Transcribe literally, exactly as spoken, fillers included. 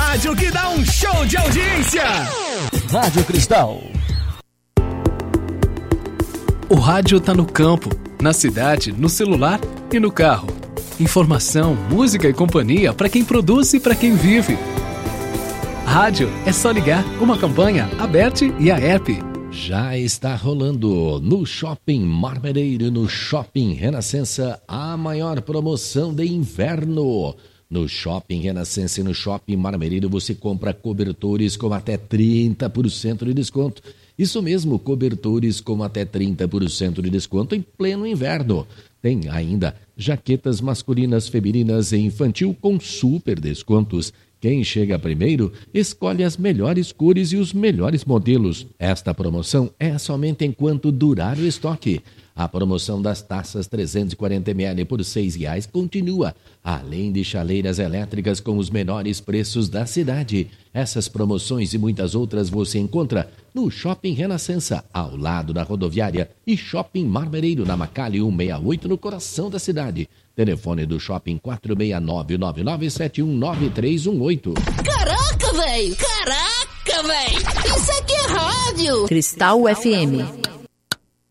rádio que dá um show de audiência. Rádio Cristal. O rádio tá no campo, na cidade, no celular e no carro. Informação, música e companhia para quem produz e para quem vive. Rádio é só ligar, uma campanha aberta e a app. Já está rolando no Shopping Marmereiro, no Shopping Renascença, a maior promoção de inverno. No Shopping Renascença e no Shopping Marmereiro você compra cobertores com até trinta por cento de desconto. Isso mesmo, cobertores com até trinta por cento de desconto em pleno inverno. Tem ainda jaquetas masculinas, femininas e infantil com super descontos. Quem chega primeiro escolhe as melhores cores e os melhores modelos. Esta promoção é somente enquanto durar o estoque. A promoção das taças trezentos e quarenta mililitros por seis reais continua, além de chaleiras elétricas com os menores preços da cidade. Essas promoções e muitas outras você encontra no Shopping Renascença, ao lado da rodoviária, e Shopping Marmereiro, na Macalli cento e sessenta e oito, no coração da cidade. Telefone do Shopping quatro seis nove nove nove sete um nove três um oito. Caraca, velho! Caraca, velho! Isso aqui é rádio! Cristal F M.